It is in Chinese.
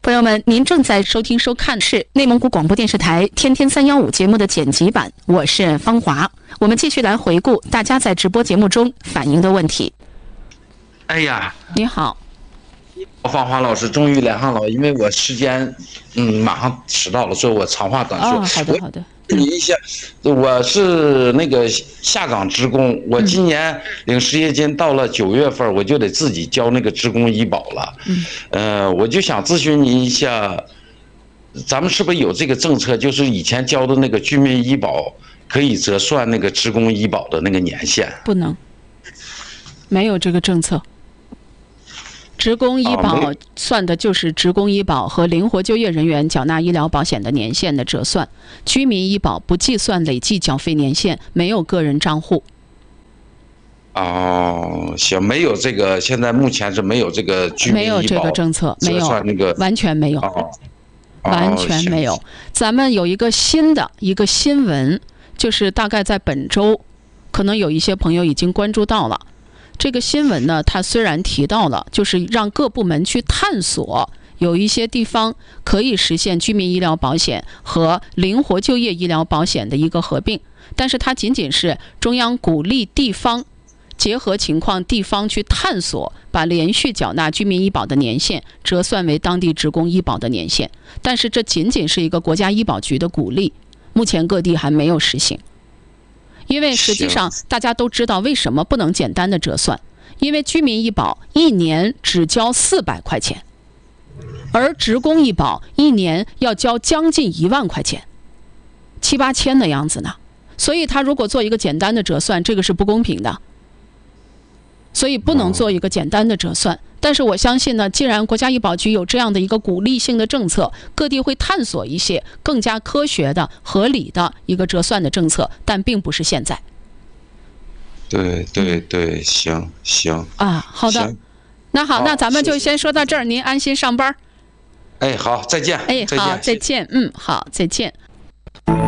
朋友们，您正在收听收看是内蒙古广播电视台天天315节目的剪辑版，我是方华。我们继续来回顾大家在直播节目中反映的问题。 哎呀， 你好， 方华老师终于连上了，因为我时间马上迟到了，所以我长话短说。 好的好的。 问你一下，我是那个下岗职工，我今年领失业金到了9月份，我就得自己交那个职工医保了。我就想咨询您一下，咱们是不是有这个政策，就是以前交的那个居民医保可以折算那个职工医保的那个年限？ 不能，没有这个政策。职工医保算的就是职工医保和灵活就业人员缴纳医疗保险的年限的折算，居民医保不计算累计缴费年限，没有个人账户。 行，没有这个，现在目前是没有这个居民医保， 没有这个政策，没有那个完全没有，完全没有。咱们有一个新闻，就是大概在本周，可能有一些朋友已经关注到了。这个新闻呢，它虽然提到了，就是让各部门去探索，有一些地方可以实现居民医疗保险和灵活就业医疗保险的一个合并，但是它仅仅是中央鼓励地方结合情况，地方去探索，把连续缴纳居民医保的年限折算为当地职工医保的年限，但是这仅仅是一个国家医保局的鼓励，目前各地还没有实行。因为实际上大家都知道为什么不能简单的折算，因为居民医保一年只交400块钱，而职工医保一年要交将近1万块钱，7、8千的样子呢。所以他如果做一个简单的折算，这个是不公平的，所以不能做一个简单的折算。但是我相信呢，既然国家医保局有这样的一个鼓励性的政策，各地会探索一些更加科学的、合理的一个折算的政策，但并不是现在。 对，行好的，那好，那咱们就先说到这儿，您安心上班。 好，再见。 好，再见。好，再见。